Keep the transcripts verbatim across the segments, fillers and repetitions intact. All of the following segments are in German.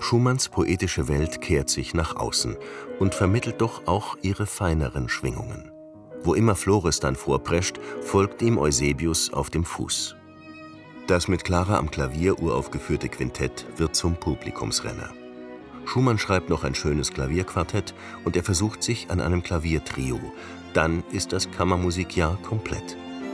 Schumanns poetische Welt kehrt sich nach außen und vermittelt doch auch ihre feineren Schwingungen. Wo immer Florestan vorprescht, folgt ihm Eusebius auf dem Fuß. Das mit Clara am Klavier uraufgeführte Quintett wird zum Publikumsrenner. Schumann schreibt noch ein schönes Klavierquartett und er versucht sich an einem Klaviertrio. Dann ist das Kammermusikjahr komplett.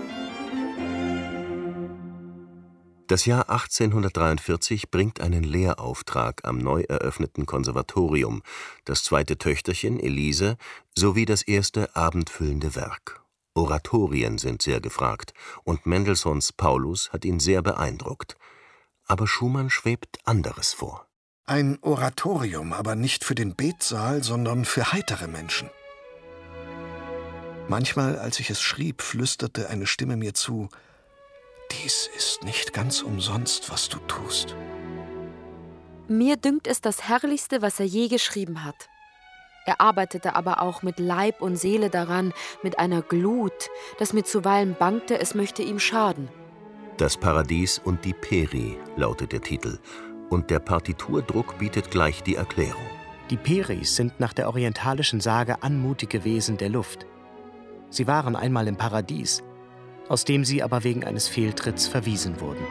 Das Jahr achtzehnhundertdreiundvierzig bringt einen Lehrauftrag am neu eröffneten Konservatorium, das zweite Töchterchen, Elise, sowie das erste abendfüllende Werk. Oratorien sind sehr gefragt und Mendelssohns Paulus hat ihn sehr beeindruckt. Aber Schumann schwebt anderes vor. Ein Oratorium, aber nicht für den Betsaal, sondern für heitere Menschen. Manchmal, als ich es schrieb, flüsterte eine Stimme mir zu: Dies ist nicht ganz umsonst, was du tust. Mir dünkt es das Herrlichste, was er je geschrieben hat. Er arbeitete aber auch mit Leib und Seele daran, mit einer Glut, dass mir zuweilen bangte, es möchte ihm schaden. Das Paradies und die Peri lautet der Titel, und der Partiturdruck bietet gleich die Erklärung. Die Peris sind nach der orientalischen Sage anmutige Wesen der Luft. Sie waren einmal im Paradies, aus dem sie aber wegen eines Fehltritts verwiesen wurden.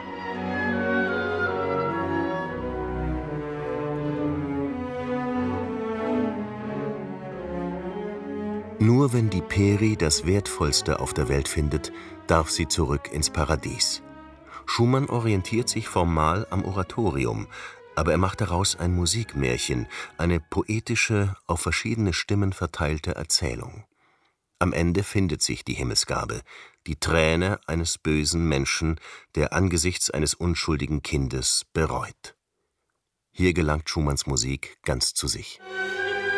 Nur wenn die Peri das Wertvollste auf der Welt findet, darf sie zurück ins Paradies. Schumann orientiert sich formal am Oratorium, aber er macht daraus ein Musikmärchen, eine poetische, auf verschiedene Stimmen verteilte Erzählung. Am Ende findet sich die Himmelsgabe, die Träne eines bösen Menschen, der angesichts eines unschuldigen Kindes bereut. Hier gelangt Schumanns Musik ganz zu sich.